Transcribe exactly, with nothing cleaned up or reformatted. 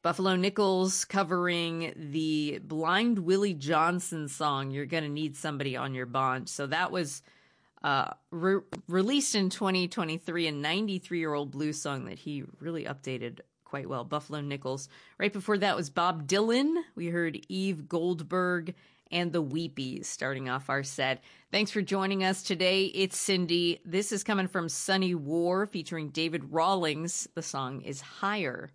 Buffalo Nichols covering the Blind Willie Johnson song, You're Gonna Need Somebody on Your Bond. So that was uh, re- released in twenty twenty-three, a ninety-three-year-old blues song that he really updated quite well. Buffalo Nichols. Right before that was Bob Dylan. We heard Eve Goldberg and the Weepies starting off our set. Thanks for joining us today. It's Cindy. This is coming from Sunny War featuring David Rawlings. The song is Higher.